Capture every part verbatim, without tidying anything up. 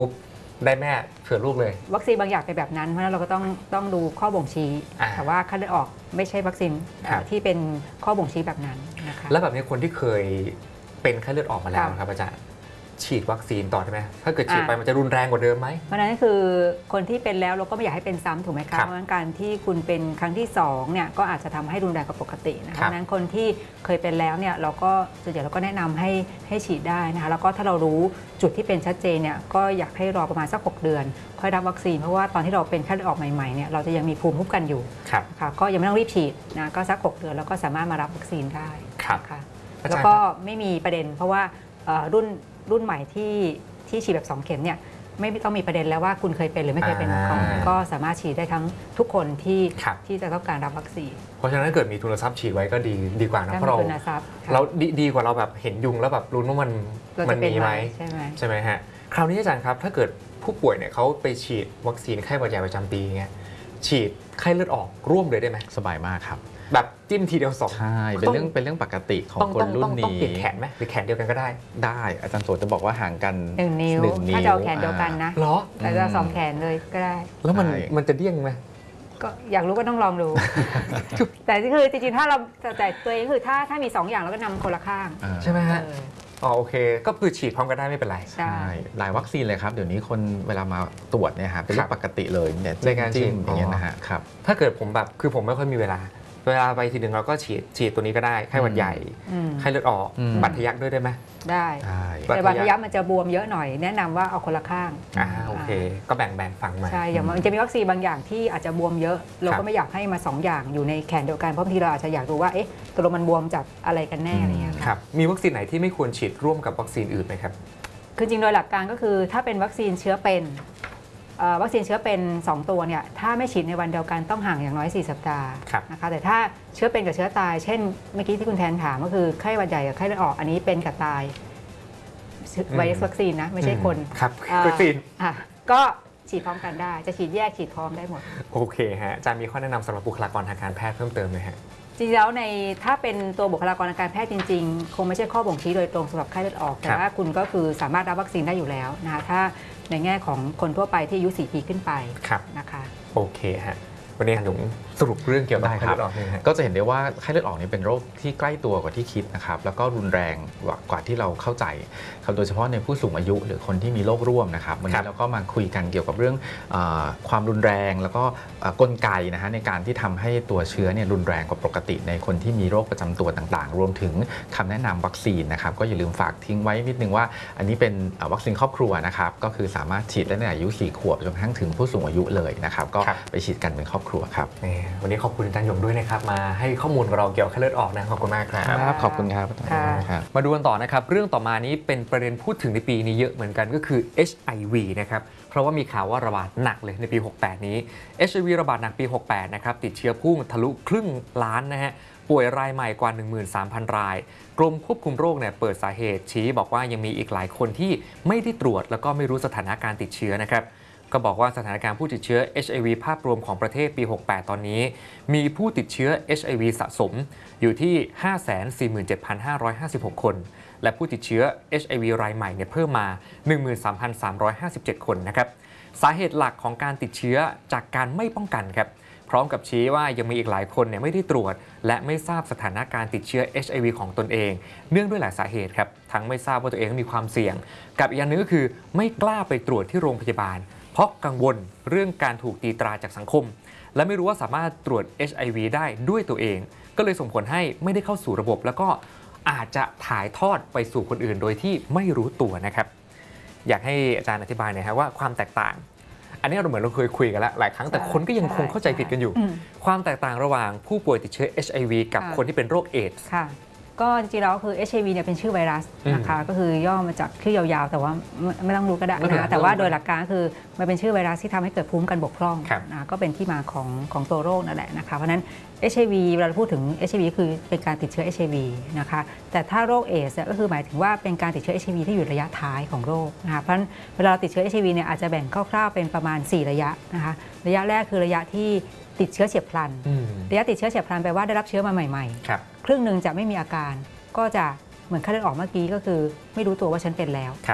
ปุ๊บได้แม่เผื่อลูกเลยวัคซีนบางอย่างเป็นแบบนั้นเพราะฉะนั้นเราก็ต้องต้องดูข้อบ่งชี้แต่ว่าไข้เลือดออกไม่ใช่วัคซีนที่เป็นข้อบ่งชี้แบบนั้นนะคะแล้วแบบนี้คนที่เคยเป็นไข้เลือดออกมาแล้วครับอาจารย์ฉีดวัคซีนต่อได้ไหมถ้าเกิดฉีดไปมันจะรุนแรงกว่าเดิมไหมเพราะฉะนั้นคือคนที่เป็นแล้วเราก็ไม่อยากให้เป็นซ้ำถูกไหมคะเพราะฉะนั้นการที่คุณเป็นครั้งที่สองเนี่ยก็อาจจะทำให้รุนแรงกว่าปกตินะคะเพราะฉะนั้นคนที่เคยเป็นแล้วเนี่ยเราก็ส่วนใหญ่เราก็แนะนำให้ให้ฉีดได้นะคะแล้วก็ถ้าเรารู้จุดที่เป็นชัดเจนเนี่ยก็อยากให้รอประมาณสักหกเดือนค่อยรับวัคซีนเพราะว่าตอนที่เราเป็นไข้เลือดออกใหม่ๆเนี่ยเราจะยังมีภูมิคุ้มกันอยู่ค่ะก็ยังไม่ต้องรีบฉีดนะก็สักหกเดือนแล้วก็สามารถมารับวัคซีนได้ค่ะแล้วก็ไม่มีประเด็นเพราะว่ารุ่นรุ่นใหม่ที่ที่ฉีดแบบสองเข็มเนี่ยไม่ต้องมีประเด็นแล้วว่าคุณเคยเป็นหรือไม่เคยเป็นมาก่อนก็สามารถฉีดได้ทั้งทุกคนที่ที่จะต้องการรับวัคซีนเพราะฉะนั้นถ้าเกิดมีทุนทรัพย์ฉีดไว้ก็ดีดีกว่านะเพราะเราเราดีกว่าเราแบบเห็นยุงแล้วแบบรู้ว่ามันมันมีไหมใช่ไหมใช่ไหมฮะคราวนี้อาจารย์ครับถ้าเกิดผู้ป่วยเนี่ยเขาไปฉีดวัคซีนไข้หวัดใหญ่ประจำปีเงี้ยฉีดไข้เลือดออกร่วมเลยได้ไหมสบายมากครับแบบจิ้มทีเดียวสองใช่เป็นเรื่องเป็นเรื่องปกติของคนรุ่นนี้ต้องเปลี่ยนแขนไหมหรือแขนเดียวกันก็ได้ได้อาจารย์โสจะบอกว่าห่างกันหนึ่งนิ้วถ้าจะเอาแขนเดียวกันนะหรอแต่จะสองแขนเลยก็ได้แล้วมันมันจะเดี้ยงไหมก็อยากรู้ก็ต้องลองดูแต่คือจริงๆถ้าเราแต่ตัวเองคือถ้าถ้ามีสองอย่างเราก็นำคนละข้างใช่ไหมฮะอ๋อโอเคก็คือฉีดพร้อมกันได้ไม่เป็นไรใช่หลายวัคซีนเลยครับเดี๋ยวนี้คนเวลามาตรวจเนี่ยครับเป็นเรื่องปกติเลยเนี่ยในการจิ้มอย่างเงี้ยนะฮะครับถ้าเกิดผมแบบคือผมไม่ค่อยมีเวลาเวลาไปทีหนึ่งเราก็ฉีดฉีดตัวนี้ก็ได้ไข้หวัดใหญ่ไข้เลือดออกบัตรทะยักด้วยได้ไหมได้แต่บัตรทะยักมันจะบวมเยอะหน่อยแนะนำว่าเอาคนละข้างอ่าโอเคก็แบ่งแบ่งฝั่งมาใช่อย่างมันจะมีวัคซีนบางอย่างที่อาจจะบวมเยอะเราก็ไม่อยากให้มาสองอย่างอยู่ในแขนเดียวกันเพราะบางทีเราอาจจะอยากรู้ว่าเอ๊ะตัวมันบวมจากอะไรกันแน่อะไรเงี้ยครับมีวัคซีนไหนที่ไม่ควรฉีดร่วมกับวัคซีนอื่นไหมครับคือจริงโดยหลักการก็คือถ้าเป็นวัคซีนเชื้อเป็นวัคซีนเชื้อเป็นสองตัวเนี่ยถ้าไม่ฉีดในวันเดียวกันต้องห่างอย่างน้อยสี่สัปดาห์นะคะแต่ถ้าเชื้อเป็นกับเชื้อตายเช่นเมื่อกี้ที่คุณแทนถามก็คือไข้หวัดใหญ่กับไข้เลือดออกอันนี้เป็นกับตายไวรัสวัคซีนนะไม่ใช่คนครับวัคซีนก็ฉีดพร้อมกันได้จะฉีดแยกฉีดพร้อมได้หมดโอเคฮะอาจารย์มีข้อแนะนำสำหรับบุคลากรทางการแพทย์เพิ่มเติมไหมฮะจริงๆแล้วในถ้าเป็นตัวบุคลากรทางการแพทย์จริงๆคงไม่ใช่ข้อบ่งชี้โดยตรงสำหรับไข้เลือดออกแต่ว่าคุณก็คือสามารถรับวัคซีนได้อยู่แล้วนะคะถ้าในแง่ของคนทั่วไปที่อายุสี่ปีขึ้นไปนะคะโอเคฮะวันนี้หนุ่มสรุปเรื่องเกี่ยวกับไข้เลือดออกก็จะเห็นได้ว่าไข้เลือดออกนี่เป็นโรคที่ใกล้ตัวกว่าที่คิดนะครับแล้วก็รุนแรงกว่าที่เราเข้าใจครับโดยเฉพาะในผู้สูงอายุหรือคนที่มีโรคร่วมนะครับวันนี้เราก็มาคุยกันเกี่ยวกับเรื่องความรุนแรงแล้วก็กลไกนะฮะในการที่ทำให้ตัวเชื้อเนี่ยรุนแรงกว่าปกติในคนที่มีโรคประจำตัวต่างๆรวมถึงคำแนะนำวัคซีนนะครับก็อย่าลืมฝากทิ้งไว้นิดนึงว่าอันนี้เป็นวัคซีนครอบครัวนะครับก็คือสามารถฉีดได้ตั้งแต่อายุสี่ขวบจนกระทั่งถึงผู้สูงอายุเลยนะครับก็ไปฉีดกันเป็นครอบครัวครับวันนี้ขอบคุณอาจารย์หยงด้วยนะครับมาให้ข้อมูลกับเราเกี่ยวกับไข้เลือดออกนะขอบคุณมากครับขอบคุณครับมาดูกันต่อนะครับเรื่องต่อมานี้เป็นประเด็นพูดถึงในปีนี้เยอะเหมือนกันก็คือ เอช ไอ วี นะครับเพราะว่ามีข่าวว่าระบาดหนักเลยในปีหกสิบแปดนี้ เอช ไอ วี ระบาดหนักปีหกสิบแปดนะครับติดเชื้อพุ่งทะลุครึ่งล้านนะฮะป่วยรายใหม่กว่า หนึ่งหมื่นสามพัน รายกรมควบคุมโรคเนี่ยเปิดสาเหตุชี้บอกว่ายังมีอีกหลายคนที่ไม่ได้ตรวจแล้วก็ไม่รู้สถานะการติดเชื้อนะครับก็บอกว่าสถานการณ์ผู้ติดเชื้อ เอช ไอ วี ภาพรวมของประเทศปีหกสิบแปดตอนนี้มีผู้ติดเชื้อ เอช ไอ วี สะสมอยู่ที่ ห้าแสนสี่หมื่นเจ็ดพันห้าร้อยห้าสิบหก คนและผู้ติดเชื้อ เอช ไอ วี รายใหม่เนี่ยเพิ่มมา หนึ่งหมื่นสามพันสามร้อยห้าสิบเจ็ด คนนะครับสาเหตุหลักของการติดเชื้อจากการไม่ป้องกันครับพร้อมกับชี้ว่ายังมีอีกหลายคนเนี่ยไม่ได้ตรวจและไม่ทราบสถานะการติดเชื้อ เอช ไอ วี ของตนเองเนื่องด้วยหลายสาเหตุครับทั้งไม่ทราบว่าตัวเองมีความเสี่ยงกับอีกอย่างนึงก็คือไม่กล้าไปตรวจที่โรงพยาบาลเพราะกังวลเรื่องการถูกตีตราจากสังคมและไม่รู้ว่าสามารถตรวจ เอช ไอ วี ได้ด้วยตัวเองก็เลยส่งผลให้ไม่ได้เข้าสู่ระบบแล้วก็อาจจะถ่ายทอดไปสู่คนอื่นโดยที่ไม่รู้ตัวนะครับอยากให้อาจารย์อธิบายหน่อยครับว่าความแตกต่างอันนี้เราเหมือนเราเคยคุยกันแล้วหลายครั้งแต่คนก็ยังคงเข้าใจผิดกันอยู่ความแตกต่างระหว่างผู้ป่วยติดเชื้อ เอช ไอ วี กับคนที่เป็นโรคเอดส์ก็จริงๆแล้วคือ เอช ไอ วี เนี่ยเป็นชื่อไวรัสนะคะก็คือย่อมาจากชื่อยาวๆแต่ว่าไม่ต้องรู้ก็ได้นะคะแต่ว่าโดยหลักการคือมันเป็นชื่อไวรัสที่ทำให้เกิดภูมิกันบกพร่องนะก็เป็นที่มาของของตัวโรคนั่นแหละนะคะเพราะนั้น เอช ไอ วี เวลาเราพูดถึง เอช ไอ วี คือเป็นการติดเชื้อ เอช ไอ วี นะคะแต่ถ้าโรคเอดส์ก็คือหมายถึงว่าเป็นการติดเชื้อ เอช ไอ วี ที่อยู่ระยะท้ายของโรคนะคะเพราะฉะนั้นเวลาเราติดเชื้อ เอช ไอ วี เนี่ยอาจจะแบ่งคร่าวๆเป็นประมาณสี่ระยะนะคะระยะแรกคือระยะที่ติดเชื้อเฉียบพลันระยะติดเชื้อเฉียบพลันแปลว่าได้รับเชื้อมาใหม่ๆครึ่งหนึ่งจะไม่มีอาการก็จะเหมือนไข้เลือดออกเมื่อกี้ก็คือไม่รู้ตัวว่าฉันเป็นแล้ว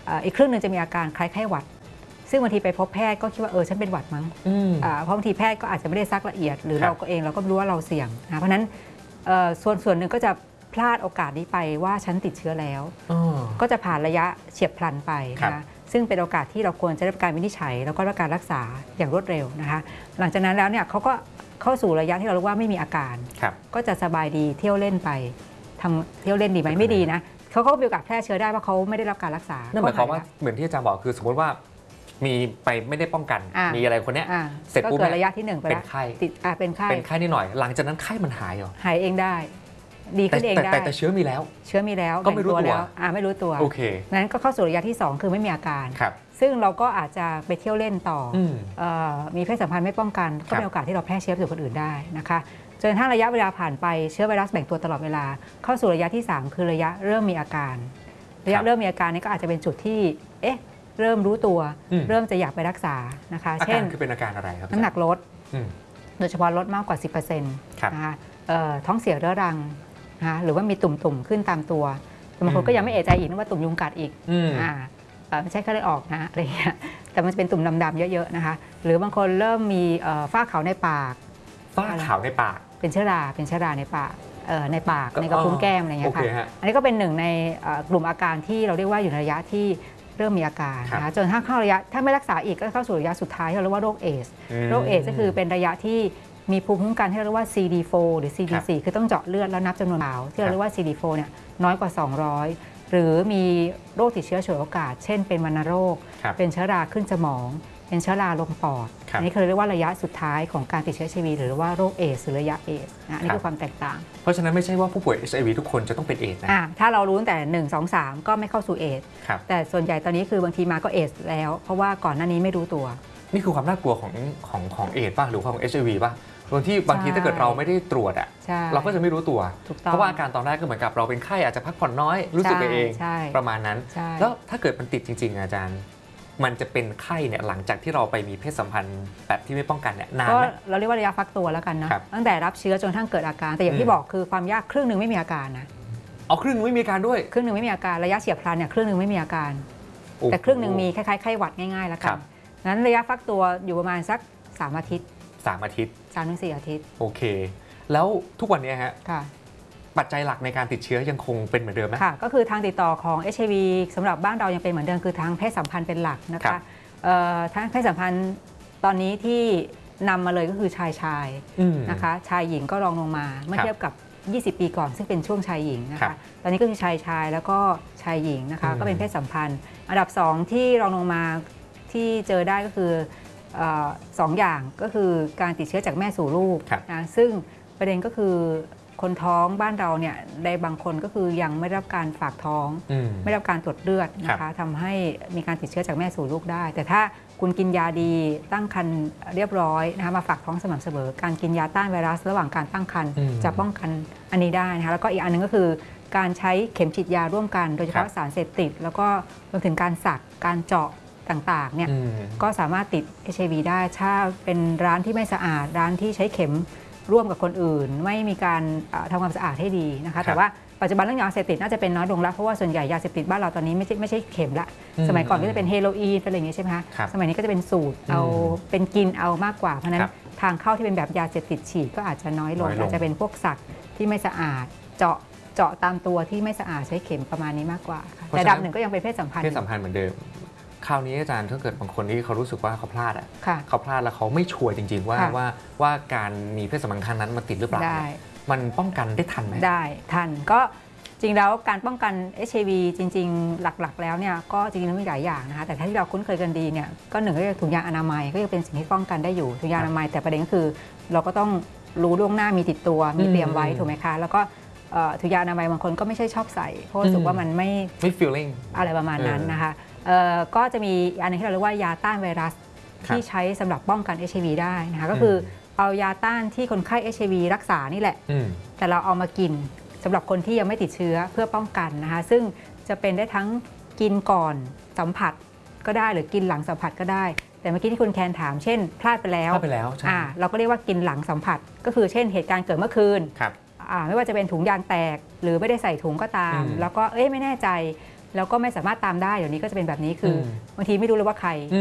อ่าอีกครึ่งหนึ่งจะมีอาการคล้ายไข้หวัดซึ่งบางทีไปพบแพทย์ก็คิดว่าเออฉันเป็นหวัดมั้งอ่าเพราะบางทีแพทย์ก็อาจจะไม่ได้ซักละเอียดหรือเราก็เองเราก็รู้ว่าเราเสี่ยงนะเพราะฉะนั้นส่วนส่วนหนึ่งก็จะพลาดโอกาสนี้ไปว่าฉันติดเชื้อแล้วก็จะผ่านระยะเฉียบพลันไปนะซึ่งเป็นโอกาสที่เราควรจะได้รับการวินิจฉัยแล้วก็รับการรักษาอย่างรวดเร็วนะคะหลังจากนั้นแล้วเนี่ยเขาก็เข้าสู่ระยะที่เราเรียกว่าไม่มีอาการก็จะสบายดีเที่ยวเล่นไปทำเที่ยวเล่นดีไหมไม่ดีนะเขาก็มีโอกาสแพร่เชื้อได้เพราะเขาไม่ได้รับการรักษานั่นหมายความว่าเหมือนที่อาจารย์บอกคือสมมติว่ามีไปไม่ได้ป้องกันมีอะไรคนเนี้ยเสร็จปุ๊บก็เกิดระยะที่หนึ่งไปเป็นไข้ติดเป็นไข้เป็นไข้นิดหน่อยหลังจากนั้นไข้มันหายเหรอหายเองได้ดีขึ้นเองได้แต่เชื้อมีแล้วเชื้อมีแล้วก็ไม่รู้ตัวอ่าไม่รู้ตัวโอเคนั้นก็เข้าสู่ระยะที่สองคือไม่มีอาการครับซึ่งเราก็อาจจะไปเที่ยวเล่นต่อมีเพศสัมพันธ์ไม่ป้องกันก็มีโอกาสที่เราแพร่เชื้อไปสู่คนอื่นได้นะคะจนถ้าระยะเวลาผ่านไปเชื้อไวรัสแบ่งตัวตลอดเวลาเข้าสู่ระยะที่สามคือระยะเริ่มมีอาการระยะเริ่มมีอาการนี้ก็อาจจะเป็นจุดที่เอ๊ะเริ่มรู้ตัวเริ่มจะอยากไปรักษานะคะเช่นคือเป็นอาการอะไรครับน้ำหนักลดโดยเฉพาะลดมากกว่า สิบเปอร์เซ็นต์ นะคะท้องเสียเรื้อรังนะหรือว่ามีตุ่มๆขึ้นตามตัวบางคนก็ยังไม่เอะใจอีกว่าตุ่มยุงกัดอีกอ่าไม่ใช่แค่ได้ออกนะอะไรเงี้ยแต่มันจะเป็นตุ่มดำๆเยอะๆนะคะหรือบางคนเริ่มมีฝ้าขาวในปากฝ้าขาวในปากเป็นเชื้อราเป็นเชื้อราในปากในปากในกระพุ้งแก้มอะไรเงี้ยค่ะอันนี้ก็เป็นหนึ่งในกลุ่มอาการที่เราเรียกว่าอยู่ในระยะที่เริ่มมีอาการนะคะจนถ้าเข้าระยะถ้าไม่รักษาอีกก็เข้าสู่ระยะสุดท้ายที่เราเรียกว่าโรคเอสโรคเอสก็คือเป็นระยะที่มีภูมิคุ้มกันที่เราเรียกว่า ซี ดี โฟร์ หรือ ซี ดี โฟร์ คือต้องเจาะเลือดแล้วนับจำนวนหนาวที่เราเรียกว่า ซี ดี โฟร์ เนี่ยน้อยกว่าสองร้อยหรือมีโรคติดเชื้อฉวยโอกาสเช่นเป็นวัณโรคเป็นเชื้อราขึ้นสมองเป็นเชื้อราลงปอดอันนี้คือเรียกว่าระยะสุดท้ายของการติดเชื้อ เอช ไอ วี หรือว่าโรคเอสหรือระยะเอสนะนี่คือความแตกต่างเพราะฉะนั้นไม่ใช่ว่าผู้ป่วย เอช ไอ วี ทุกคนจะต้องเป็นเอสนะถ้าเรารู้ตั้งแต่หนึ่ง สอง สามก็ไม่เข้าสู่เอสแต่ส่วนใหญ่ตอนนี้คือบางทีมาก็เอสแล้วเพราะว่าก่อนหน้านี้ไม่รู้ตัวนี่คือความน่ากลัวของของของเอสป่ะหรือของ เอช ไอ วี ป่ะบางที่บางทีถ้าเกิดเราไม่ได้ตรวจอ่ะเราก็จะไม่รู้ตัวเพราะว่าอาการตอนแรกก็เหมือนกับเราเป็นไข้อาจจะพักผ่อนน้อยรู้สึกไปเองประมาณนั้นแล้วถ้าเกิดมันติดจริงๆอาจารย์มันจะเป็นไข้เนี่ยหลังจากที่เราไปมีเพศสัมพันธ์แบบที่ไม่ป้องกันเนี่ยนานไหมเราเรียกว่าระยะฟักตัวแล้วกันนะตั้งแต่รับเชื้อจนทั้งเกิดอาการแต่อย่างที่บอกคือความยากครึ่งหนึ่งไม่มีอาการนะเอาครึ่งนึงไม่มีอาการด้วยครึ่งหนึ่งไม่มีอาการระยะเฉียบพลันเนี่ยครึ่งหนึ่งไม่มีอาการแต่ครึ่งหนึ่งมีคล้ายๆไข้หวัดง่ายๆแล้วกันนั้นระยะฟักตัวอยู่ประมาณสักสามอาทิตย์สามอาทิตย์สามถึงสี่อาทิตย์โอเคแล้วทุกวันนี้ฮะปัจจัยหลักในการติดเชื้อยังคงเป็นเหมือนเดิมไหมค่ะก็คือทางติดต่อของ เอช ไอ วี สำหรับบ้านเรายังเป็นเหมือนเดิมคือทางเพศสัมพันธ์เป็นหลักนะคะทางเพศสัมพันธ์ตอนนี้ที่นำมาเลยก็คือชายชายนะคะชายหญิงก็รองลงมาเมื่อเทียบกับยี่สิบปีก่อนซึ่งเป็นช่วงชายหญิงนะคะตอนนี้ก็คือชายชายแล้วก็ชายหญิงนะคะก็เป็นเพศสัมพันธ์อันดับสองที่รองลงมาที่เจอได้ก็คือสองอย่างก็คือการติดเชื้อจากแม่สู่ลูกนะซึ่งประเด็นก็คือคนท้องบ้านเราเนี่ยในบางคนก็คือยังไม่ได้รับการฝากท้องไม่ได้รับการตรวจเลือดนะคะทำให้มีการติดเชื้อจากแม่สู่ลูกได้แต่ถ้าคุณกินยาดีตั้งครรภ์เรียบร้อยนะคะมาฝากท้องสม่ำเสมอการกินยาต้านไวรัสระหว่างการตั้งครรภ์จะป้องกันอันนี้ได้นะคะแล้วก็อีกอันนึงก็คือการใช้เข็มฉีดยาร่วมกันโดยเฉพาะสารเสพติดแล้วก็รวมถึงการสักการเจาะต่างๆเนี่ยก็สามารถติด เอช ไอ วี ได้ถ้าเป็นร้านที่ไม่สะอาดร้านที่ใช้เข็มร่วมกับคนอื่นไม่มีการทำความสะอาดให้ดีนะคะแต่ว่าปัจจุบันเรื่องยาเสพติดน่าจะเป็นน้อยลงแล้วเพราะว่าส่วนใหญ่ยาเสพติดบ้านเราตอนนี้ไม่ใช่ไม่ใช่เข็มละสมัยก่อนก็จะเป็นเฮโรอีนเป็นอะไรอย่างนี้ใช่ไหมคะสมัยนี้ก็จะเป็นสูตรเอาเป็นกินเอามากกว่าเพราะนั้นทางเข้าที่เป็นแบบยาเสพติดฉีดก็อาจจะน้อยลงอาจจะเป็นพวกสักที่ไม่สะอาดเจาะเจาะตามตัวที่ไม่สะอาดใช้เข็มประมาณนี้มากกว่าแต่ดับหนึ่งก็ยังเป็นเพศสัมพันธ์เพศสัมพันธ์เหมือนเดิมคราวนี้อาจารย์ถ้าเกิดบางคนที่เขารู้สึกว่าเขาพลาดอ่ะเขาพลาดแล้วเขาไม่ชัวร์จริงๆว่าว่าว่าการมีเพศสัมพันธ์ครั้งนั้นมันติดหรือเปล่ามันป้องกันได้ทันไหมได้ทันก็จริงแล้วการป้องกัน เอช ไอ วี จริงๆหลักๆแล้วเนี่ยก็จริงๆมีหลายอย่างนะคะแต่ถ้าที่เราคุ้นเคยกันดีเนี่ยก็หนึ่งก็คือถุงยางอนามัยก็ยังเป็นสิ่งที่ป้องกันได้อยู่ถุงยางอนามัยแต่ประเด็นก็คือเราก็ต้องรู้ล่วงหน้ามีติดตัวมีเตรียมไว้ถูกไหมคะแล้วก็ถุงยางอนามัยบางคนก็ไม่ใช่ชอบใส่เพราะรู้สึกว่ามันไม่ไม่ feeling อะไรประมาณนั้นนะคะก็จะมีอันนึงที่เราเรียกว่ายาต้านไวรัสที่ใช้สำหรับป้องกัน เอช ไอ วี ได้นะคะก็คือเอายาต้านที่คนไข้ เอช ไอ วี รักษานี่แหละแต่เราเอามากินสำหรับคนที่ยังไม่ติดเชื้อเพื่อป้องกันนะคะซึ่งจะเป็นได้ทั้งกินก่อนสัมผัสก็ได้หรือกินหลังสัมผัสก็ได้แต่เมื่อกี้ที่คุณแคนถามเช่นพลาดไปแล้วพลาดไปแล้วใช่เราก็เรียกว่ากินหลังสัมผัสก็คือเช่นเหตุการณ์เกิดเมื่อคืนไม่ว่าจะเป็นถุงยางแตกหรือไม่ได้ใส่ถุงก็ตามแล้วก็เอ้ยไม่แน่ใจแล้วก็ไม่สามารถตามได้เดี๋ยวนี้ก็จะเป็นแบบนี้คือมบางทีไม่รู้เลยว่าใคร